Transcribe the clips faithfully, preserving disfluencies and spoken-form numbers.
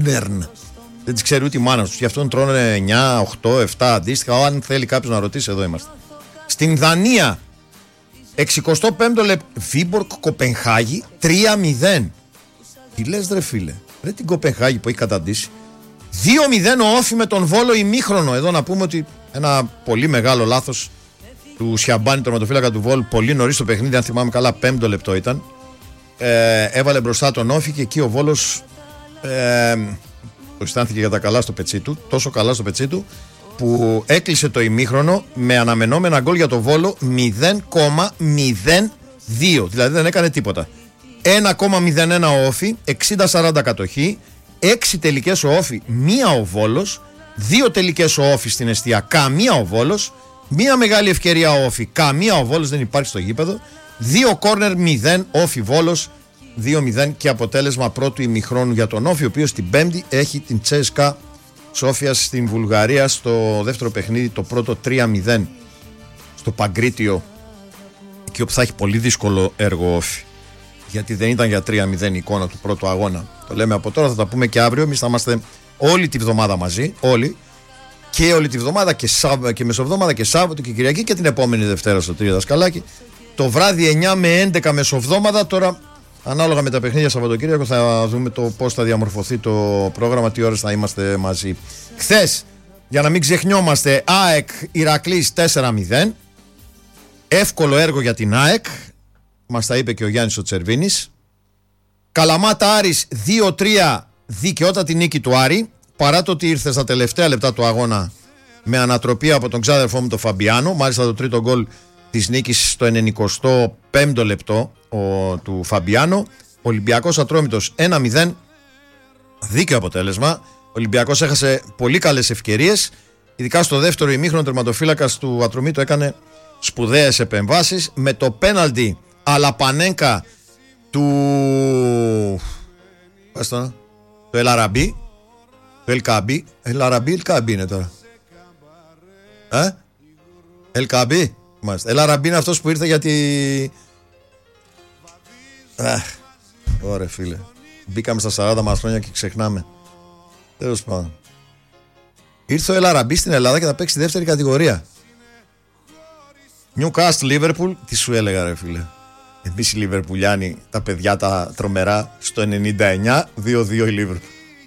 Νέρν. Δεν τις ξέρει ούτε η μάνα τους. Γι' αυτόν τρώνε εννιά, οκτώ, επτά αντίστοιχα. Αν θέλει κάποιος να ρωτήσει, εδώ είμαστε. Στην Δανία, εξηκοστό πέμπτο λεπτό, Βίμπορκ Κοπενχάγη τρία μηδέν. Τι λες ρε φίλε, ρε την Κοπενχάγη που έχει καταντήσει. δύο μηδέν ο Όφι με τον Βόλο ημίχρονο. Εδώ να πούμε ότι ένα πολύ μεγάλο λάθος του Σιαμπάνη, τερματοφύλακα του Βόλου, πολύ νωρίς το παιχνίδι, αν θυμάμαι καλά, πέμπτο λεπτό ήταν. Ε, έβαλε μπροστά τον Όφι και εκεί ο Βόλος ε, το αισθάνθηκε για τα καλά στο πετσί του, τόσο καλά στο πετσί του, που έκλεισε το ημίχρονο με αναμενόμενα γκολ για το Βόλο μηδέν κόμμα μηδέν δύο. Δηλαδή δεν έκανε τίποτα. ένα κόμμα μηδέν ένα ο Όφι, εξήντα σαράντα κατοχή, έξι τελικές ο Όφι, μία ο Βόλος, δύο τελικές ο Όφι στην εστία, καμία ο Βόλος, μία μεγάλη ευκαιρία ο Όφι, καμία ο Βόλος, δεν υπάρχει στο γήπεδο, δύο κόρνερ, μηδέν Όφι Βόλος, δύο μηδέν και αποτέλεσμα πρώτου ημιχρόνου για τον Όφι, ο οποίος την Πέμπτη έχει την Τσέσκα Σόφια στην Βουλγαρία στο δεύτερο παιχνίδι, το πρώτο τρία μηδέν στο Παγκρίτιο, εκεί όπου θα έχει πολύ δύσκολο έργο Όφι, γιατί δεν ήταν για τρία μηδέν η εικόνα του πρώτου αγώνα. Το λέμε από τώρα, θα τα πούμε και αύριο. Εμείς θα είμαστε όλη τη βδομάδα μαζί, όλοι, και όλη τη βδομάδα και, Σάββα, και μεσοβδόμαδα και Σάββατο και Κυριακή και την επόμενη Δευτέρα στο Τρία Δασκαλάκι. Το βράδυ εννιά με έντεκα μεσοβδόμαδα. Τώρα, ανάλογα με τα παιχνίδια Σαββατοκύριακο, θα δούμε το πώς θα διαμορφωθεί το πρόγραμμα, τι ώρες θα είμαστε μαζί. Χθες, για να μην ξεχνιόμαστε, ΑΕΚ Ηρακλής τέσσερα μηδέν. Εύκολο έργο για την ΑΕΚ. Μας τα είπε και ο Γιάννης ο Τσερβίνης. Καλαμάτα Άρης δύο τρία, δικαιότατη νίκη του Άρη, παρά το ότι ήρθε στα τελευταία λεπτά του αγώνα με ανατροπή από τον ξάδερφό μου τον Φαμπιάνο. Μάλιστα το τρίτο γκολ της νίκης στο ενενηκοστό πέμπτο λεπτό ο, του Φαμπιάνο. Ολυμπιακός Ατρόμητος ένα μηδέν, δίκαιο αποτέλεσμα. Ο Ολυμπιακός έχασε πολύ καλές ευκαιρίες, ειδικά στο δεύτερο ημίχρονο. Τερματοφύλακας του Ατρομήτου έκανε σπουδαίες επεμβάσεις. Με το πέναλτι Αλαπανέγκα του πας τώρα, το Ελαραμπή, το Ελκαμπή, Ελαραμπή, Ελκαμπή είναι τώρα, ε, Ελκαμπή, μάλιστα. Ελαραμπή είναι αυτός που ήρθε γιατί, αχ, ωραία φίλε, μπήκαμε στα σαράντα μας χρόνια και ξεχνάμε. Τέλος πάντων, ήρθε ο Ελαραμπή στην Ελλάδα και θα παίξει τη δεύτερη κατηγορία. Newcastle Liverpool, τι σου έλεγα ρε φίλε. Εμείς οι Λιβερπουλιάνοι, τα παιδιά τα τρομερά, στο ενενήντα εννιά δύο δύο η Λίβερπουλ.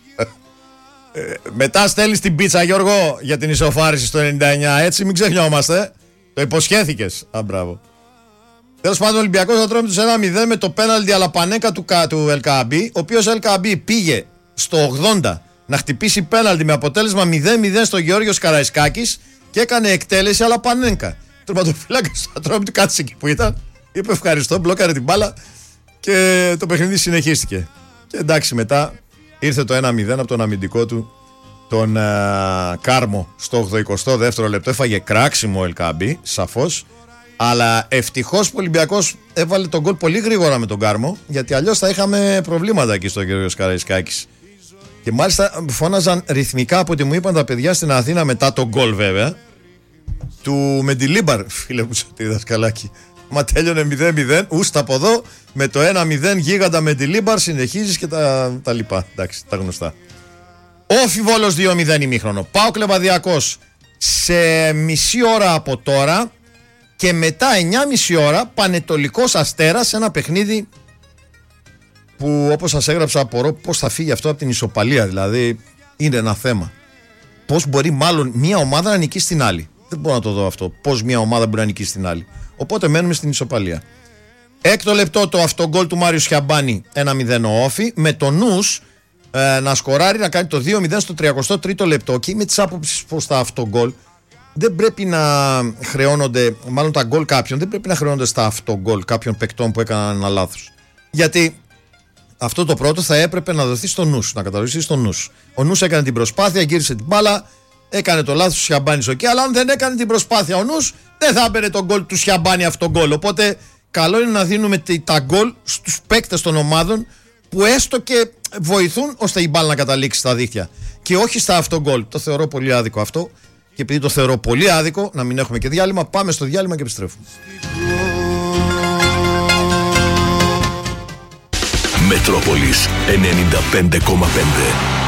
ε, μετά στέλνεις την πίτσα, Γιώργο, για την ισοφάριση στο ενενήντα εννιά, έτσι, μην ξεχνιόμαστε. Το υποσχέθηκες. Α, μπράβο. Τέλος πάντων, ο Ολυμπιακός θα τρώμε τους ένα μηδέν με το πέναλτι Αλαπανέκα του, του Ελκαμπή, ο οποίος Ελκαμπή πήγε στο ογδόντα να χτυπήσει πέναλτι με αποτέλεσμα μηδέν μηδέν στο Γεώργιος Καραϊσκάκης και έκανε εκτέλεση Αλαπανέκα. Το τερματοφύλακας του Ατρόμητου κάτσε εκεί που ήταν. Είπε ευχαριστώ, μπλόκαρε την μπάλα και το παιχνίδι συνεχίστηκε. Και εντάξει, μετά ήρθε το ένα μηδέν από τον αμυντικό του, τον α, Κάρμο, στο ογδοηκοστό δεύτερο λεπτό. Έφαγε κράξιμο ο Ελκαμπή, σαφώς. Αλλά ευτυχώς που ο Ολυμπιακός έβαλε τον γκολ πολύ γρήγορα με τον Κάρμο, γιατί αλλιώς θα είχαμε προβλήματα εκεί στο Γεώργιος Καραϊσκάκης. Και μάλιστα φώναζαν ρυθμικά από ό,τι μου είπαν τα παιδιά στην Αθήνα μετά τον γκολ, βέβαια, του Μεντιλίμπαρ, φίλε μου, Σωτήρη Δασκαλάκη. Μα τέλειωνε μηδέν μηδέν, ούστα από εδώ, με το ένα μηδέν γίγαντα Μεντιλίμπαρ, συνεχίζεις και τα, τα λοιπά. Εντάξει, τα γνωστά. Όφι Βόλος δύο μηδέν ημίχρονο. ΠΑΟΚ Λεβαδιακός σε μισή ώρα από τώρα και μετά εννιά και μισή ώρα Πανετολικός Αστέρας, ένα παιχνίδι που, όπως σας έγραψα, απορώ πώς θα φύγει αυτό από την ισοπαλία. Δηλαδή είναι ένα θέμα. Πώς μπορεί μάλλον μία ομάδα να νικήσει την άλλη. Δεν μπορώ να το δω αυτό. Πώς μία ομάδα μπορεί να νικήσει την άλλη. Οπότε μένουμε στην ισοπαλία. Έκτο λεπτό το αυτογκόλ του Μάριου Σιαμπάνη, ένα μηδέν ο Όφι, με το Νους ε, να σκοράρει, να κάνει το δύο μηδέν στο τριάντα τρίτο λεπτό. Και με τις άποψεις πως τα αυτογκόλ δεν πρέπει να χρεώνονται, μάλλον τα γκολ κάποιων δεν πρέπει να χρεώνονται στα αυτογκόλ κάποιων παικτών που έκαναν ένα λάθος. Γιατί αυτό το πρώτο θα έπρεπε να δοθεί στο Νους, να καταλογιστεί στο Νους. Ο Νους έκανε την προσπάθεια, γύρισε την μπάλα, έκανε το λάθος του Σιαμπάνη, okay, αλλά αν δεν έκανε την προσπάθεια ο Νους, δεν θα έμπαινε τον γκολ του Σιαμπάνη αυτό γκολ. Οπότε καλό είναι να δίνουμε τα γκολ στους παίκτες των ομάδων που έστω και βοηθούν ώστε η μπάλα να καταλήξει στα δίχτυα. Και όχι στα αυτό γκολ. Το θεωρώ πολύ άδικο αυτό. Και επειδή το θεωρώ πολύ άδικο, να μην έχουμε και διάλειμμα, πάμε στο διάλειμμα και επιστρέφουμε. Μετρόπολης ενενήντα πέντε κόμμα πέντε.